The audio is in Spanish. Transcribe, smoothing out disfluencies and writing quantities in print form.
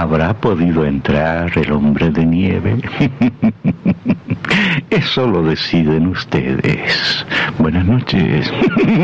¿Habrá podido entrar el hombre de nieve? Eso lo deciden ustedes. Buenas noches.